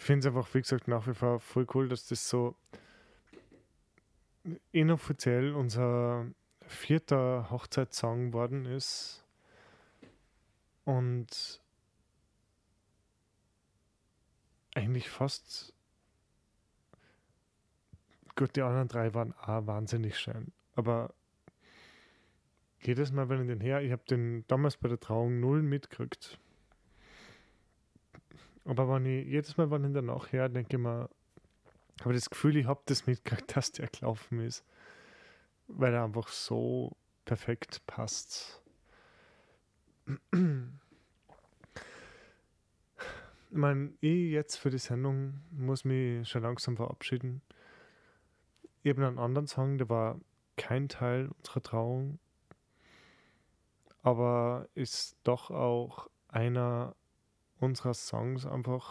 finde es einfach, wie gesagt, nach wie vor voll cool, dass das so inoffiziell unser vierter Hochzeitssong geworden ist. Und eigentlich fast, gut, die anderen drei waren auch wahnsinnig schön. Aber jedes Mal, wenn ich den her, ich habe den damals bei der Trauung null mitgekriegt. Aber wenn ich, jedes Mal, wenn ich danach her, denke ich mir, habe das Gefühl, ich habe das mitgekriegt, dass der gelaufen ist. Weil er einfach so perfekt passt. Ich meine, ich jetzt für die Sendung muss mich schon langsam verabschieden. Ich habe noch einen anderen Song, der war kein Teil unserer Trauung, aber ist doch auch einer unserer Songs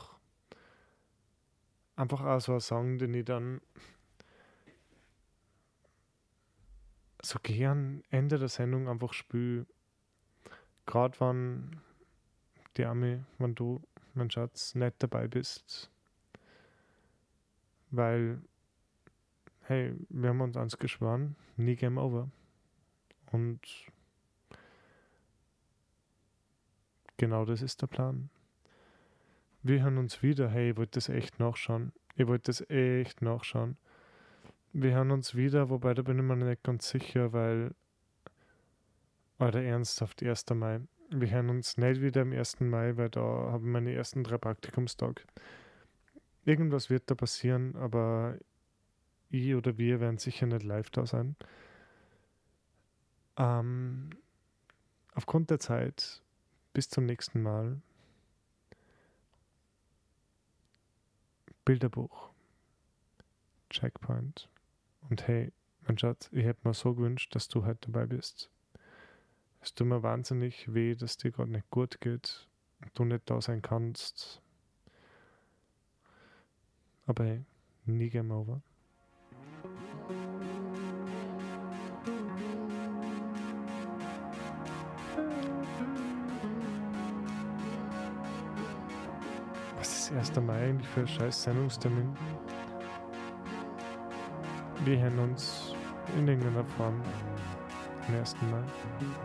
einfach auch so ein Song, den ich dann so gern Ende der Sendung einfach spüre. Gerade wenn die Ami, wenn du, mein Schatz, nicht dabei bist. Weil, hey, wir haben uns eins geschworen, nie Game Over. Und genau das ist der Plan. Wir hören uns wieder. Hey, ich wollte das echt nachschauen. Wir hören uns wieder, wobei da bin ich mir nicht ganz sicher, weil, oder ernsthaft, 1. Mai. Wir hören uns nicht wieder am 1. Mai, weil da haben wir meine ersten 3 Praktikumstage. Irgendwas wird da passieren, aber ich oder wir werden sicher nicht live da sein. Aufgrund der Zeit, bis zum nächsten Mal. Bilderbuch. Checkpoint. Und hey, mein Schatz, ich hätte mir so gewünscht, dass du heute dabei bist. Es tut mir wahnsinnig weh, dass dir gerade nicht gut geht und du nicht da sein kannst. Aber hey, nie Game Over. Was ist 1. Mai eigentlich für ein scheiß Sendungstermin? Wir hören uns in irgendeiner Form am 1. Mai.